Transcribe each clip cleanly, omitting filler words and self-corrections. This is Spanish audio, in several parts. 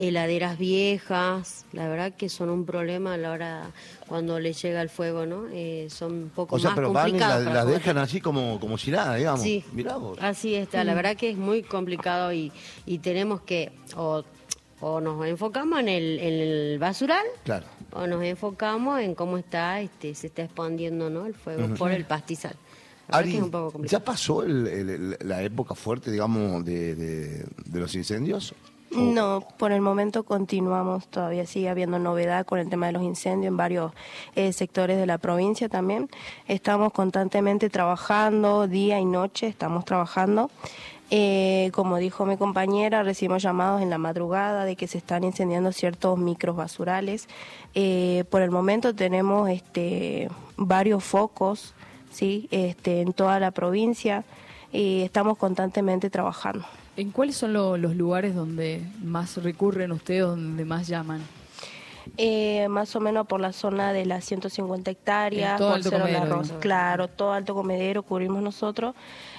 heladeras viejas, la verdad que son un problema a la hora cuando les llega el fuego, ¿no? Son un poco más pero van y complicados. las dejan así como si nada, digamos. Sí, Mirá vos. así está. La verdad que es muy complicado y tenemos que o nos enfocamos en el basural, Claro. o nos enfocamos en cómo está se está expandiendo, ¿no? El fuego por el pastizal. La verdad Ari, que es un poco complicado. ¿ya pasó la época fuerte, digamos, de los incendios? No, por el momento continuamos, todavía sigue habiendo novedad con el tema de los incendios en varios sectores de la provincia también. Estamos constantemente trabajando, día y noche estamos trabajando. Como dijo mi compañera, recibimos llamados en la madrugada de que se están incendiando ciertos micros basurales. Por el momento tenemos varios focos, ¿sí? En toda la provincia y estamos constantemente trabajando. ¿En cuáles son los lugares donde más recurren ustedes, donde más llaman? Más o menos por la zona de las 150 hectáreas, todo por Alto Cerro Comedero, La Rosa. ¿no? Claro, todo Alto Comedero cubrimos nosotros.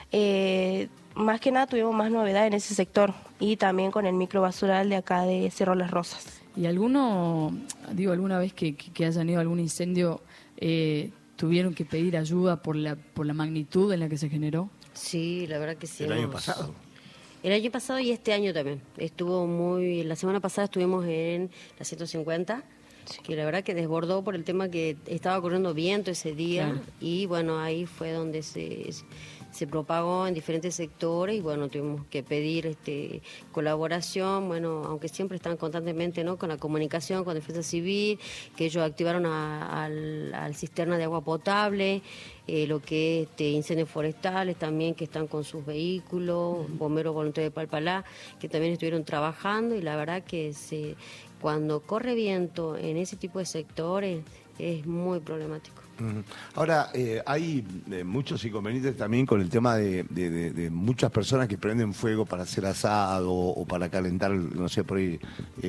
Más que nada tuvimos más novedad en ese sector y también con el microbasural de acá de Cerro Las Rosas. ¿Y alguna vez que hayan ido a algún incendio, tuvieron que pedir ayuda por la magnitud en la que se generó? Sí, la verdad que sí. ¿El año pasado? El año pasado y este año también. La semana pasada estuvimos en la 150, que la verdad que desbordó por el tema que estaba corriendo viento ese día. Claro. Y bueno, ahí fue donde se propagó en diferentes sectores y bueno, tuvimos que pedir colaboración, bueno, aunque siempre están constantemente, ¿no?, con la comunicación con Defensa Civil, que ellos activaron al cisterna de agua potable, lo que es incendios forestales también, que están con sus vehículos, bomberos voluntarios de Palpalá, que también estuvieron trabajando y la verdad que cuando corre viento en ese tipo de sectores es muy problemático. Ahora, hay muchos inconvenientes también con el tema de muchas personas que prenden fuego para hacer asado o para calentar, no sé, por ahí,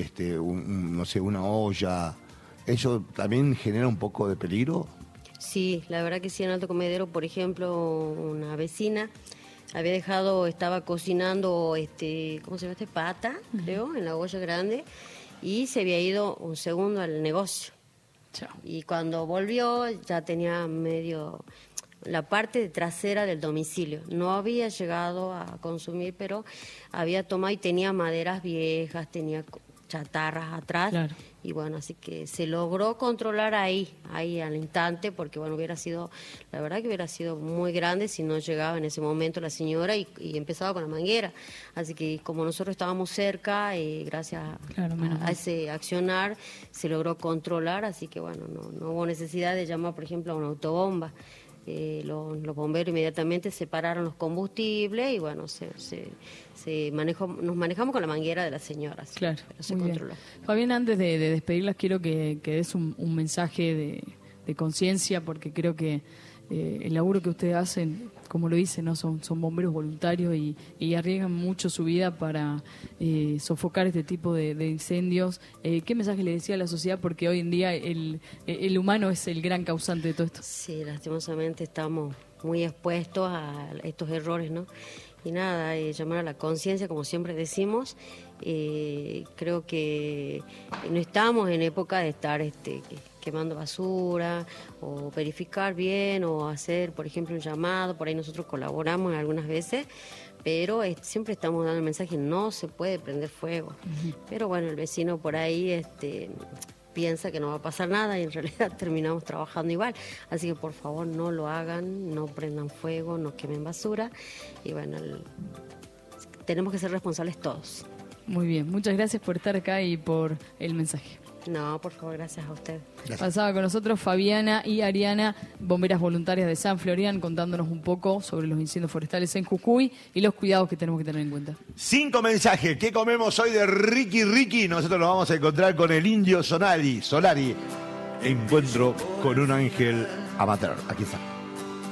una olla. ¿Eso también genera un poco de peligro? Sí, la verdad que sí, en Alto Comedero, por ejemplo, una vecina estaba cocinando, ¿cómo se llama? Pata, creo, en la olla grande, y se había ido un segundo al negocio. Y cuando volvió ya tenía medio la parte trasera del domicilio. No había llegado a consumir, pero había tomado y tenía maderas viejas, tenía chatarras atrás. Claro. Y bueno, así que se logró controlar ahí al instante, porque bueno, la verdad que hubiera sido muy grande si no llegaba en ese momento la señora y empezaba con la manguera. Así que como nosotros estábamos cerca, gracias a ese accionar, se logró controlar, así que bueno, no hubo necesidad de llamar, por ejemplo, a una autobomba. Los bomberos inmediatamente separaron los combustibles y bueno, nos manejamos con la manguera de la señora. ¿Sí? Claro, pero se controló. Fabián, antes de despedirlas, quiero que des un mensaje de conciencia, porque creo que el laburo que ustedes hacen, como lo dicen, ¿no? Son bomberos voluntarios y arriesgan mucho su vida para sofocar este tipo de incendios. ¿Qué mensaje le decía a la sociedad? Porque hoy en día el humano es el gran causante de todo esto. Sí, lastimosamente estamos muy expuestos a estos errores, ¿no? Y nada, llamar a la conciencia, como siempre decimos. Creo que no estamos en época de estar quemando basura o verificar bien o hacer, por ejemplo, un llamado. Por ahí nosotros colaboramos algunas veces, pero siempre estamos dando el mensaje: no se puede prender fuego. Pero bueno, el vecino por ahí piensa que no va a pasar nada y en realidad terminamos trabajando igual. Así que por favor no lo hagan, no prendan fuego, no quemen basura. Y bueno, tenemos que ser responsables todos. Muy bien, muchas gracias por estar acá y por el mensaje. No, por favor, gracias a usted. Gracias. Pasaba con nosotros Fabiana y Ariana, bomberas voluntarias de San Florian, contándonos un poco sobre los incendios forestales en Jujuy y los cuidados que tenemos que tener en cuenta. 5 mensajes. ¿Qué comemos hoy de Ricky? Nosotros nos vamos a encontrar con el indio Solari. Encuentro con un ángel amateur. Aquí está.